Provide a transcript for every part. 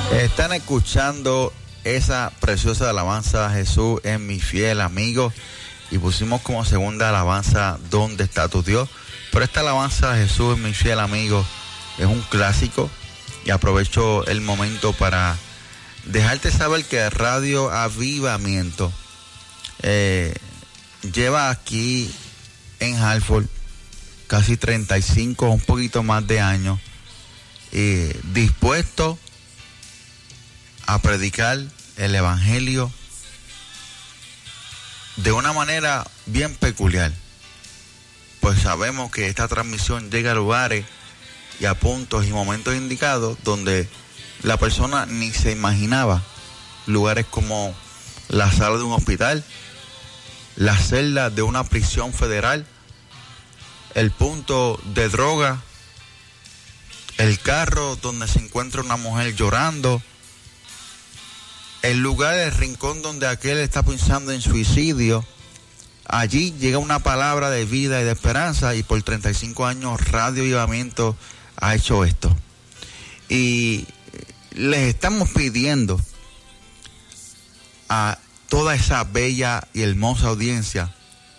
Están escuchando esa preciosa alabanza a Jesús es mi fiel amigo, y pusimos como segunda alabanza ¿Dónde está tu Dios? Pero esta alabanza a Jesús es mi fiel amigo es un clásico, y aprovecho el momento para dejarte saber que Radio Avivamiento lleva aquí en Hartford casi 35, un poquito más de años, dispuesto a predicar el evangelio de una manera bien peculiar, pues sabemos que esta transmisión llega a lugares y a puntos y momentos indicados donde la persona ni se imaginaba, lugares como la sala de un hospital, la celda de una prisión federal, el punto de droga, el carro donde se encuentra una mujer llorando, el lugar, el rincón donde aquel está pensando en suicidio. Allí llega una palabra de vida y de esperanza, y por 35 años Radio Avivamiento ha hecho esto. Y les estamos pidiendo a toda esa bella y hermosa audiencia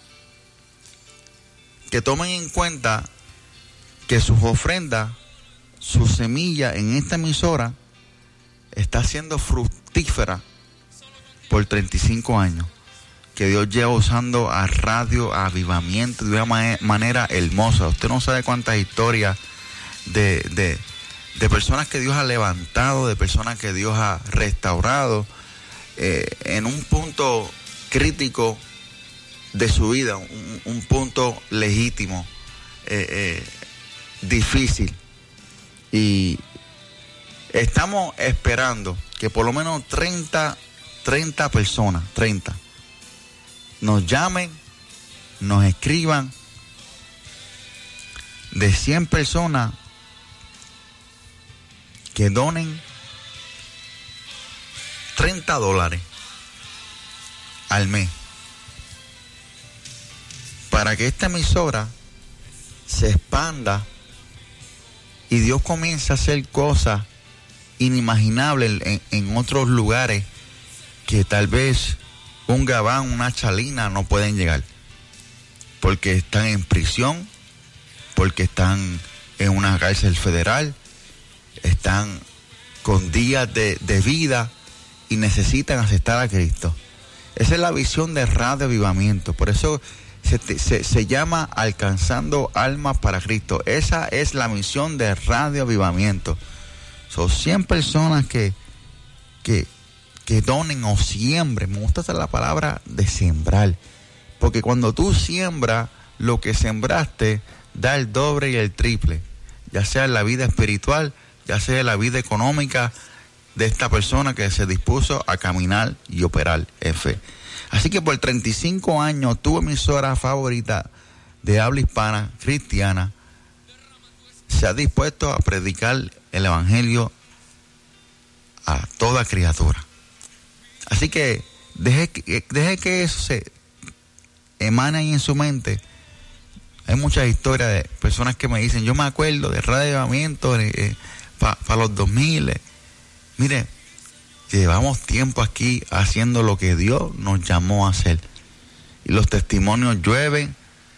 que tomen en cuenta que sus ofrendas, su semilla en esta emisora está siendo fructífera por 35 años, que Dios lleva usando a Radio Avivamiento de una manera hermosa. Usted no sabe cuántas historias de personas que Dios ha levantado, de personas que Dios ha restaurado en un punto crítico de su vida, un punto legítimo, difícil. Y estamos esperando que por lo menos 30 personas, 30, nos llamen, nos escriban. De 100 personas que donen $30 al mes para que esta emisora se expanda y Dios comience a hacer cosas inimaginables en otros lugares que tal vez un Gabán, una Chalina no pueden llegar, porque están en prisión, porque están en una cárcel federal, están con días de vida y necesitan aceptar a Cristo. Esa es la visión de Radio Avivamiento. Por eso se llama Alcanzando Almas para Cristo. Esa es la misión de Radio Avivamiento. Son 100 personas que donen o siembren. Me gusta usar la palabra de sembrar, porque cuando tú siembras, lo que sembraste da el doble y el triple, ya sea en la vida espiritual, ya sea en la vida económica de esta persona que se dispuso a caminar y operar en fe. Así que por 35 años, tu emisora favorita de habla hispana, cristiana, se ha dispuesto a predicar el evangelio a toda criatura. Así que deje que eso se emane ahí en su mente. Hay muchas historias de personas que me dicen, yo me acuerdo de Radio Avivamiento para los 2000. Mire, llevamos tiempo aquí haciendo lo que Dios nos llamó a hacer. Y los testimonios llueven,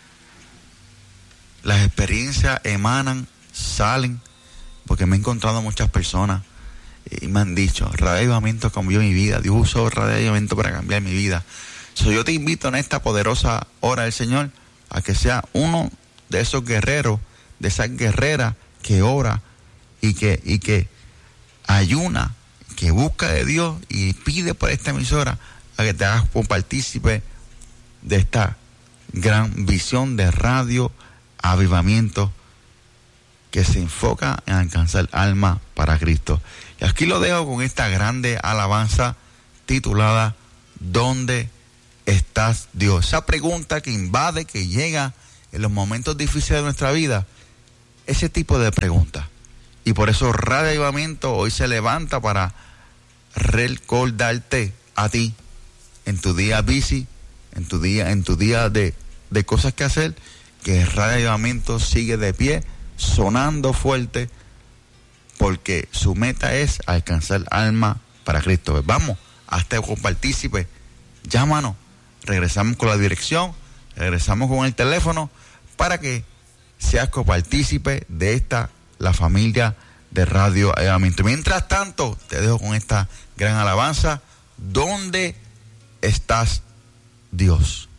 las experiencias emanan, salen, porque me he encontrado muchas personas y me han dicho, Radio Avivamiento cambió mi vida, Dios usó Radio Avivamiento para cambiar mi vida. Yo te invito en esta poderosa hora del Señor a que sea uno de esos guerreros, de esas guerreras que ora y que ayuna, que busca de Dios y pide por esta emisora a que te hagas un partícipe de esta gran visión de Radio Avivamiento que se enfoca en alcanzar alma para Cristo. Y aquí lo dejo con esta grande alabanza titulada ¿Dónde estás, Dios? Esa pregunta que invade, que llega en los momentos difíciles de nuestra vida, ese tipo de preguntas. Y por eso Radio Avivamiento hoy se levanta para recordarte a ti en tu día busy, en tu día de cosas que hacer, que Radio Avivamiento sigue de pie, sonando fuerte, porque su meta es alcanzar alma para Cristo. Pues vamos, hazte copartícipe, llámanos, regresamos con la dirección, regresamos con el teléfono, para que seas copartícipe de esta, la familia de Radio Avivamiento. Mientras tanto, te dejo con esta gran alabanza: ¿dónde estás, Dios?